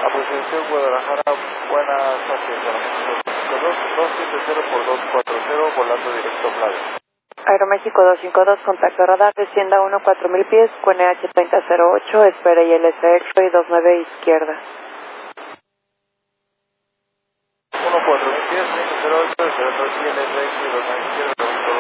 Aproximación Guadalajara, buenas noches, Aeroméxico 270 por 240, volando directo a Playa. Aeroméxico 252, contacto radar, descienda 14000 pies, QNH 3008, espera ILS X-Ray 29 izquierda. 14000 pies, 3008, espera ILS X-Ray 29 izquierda.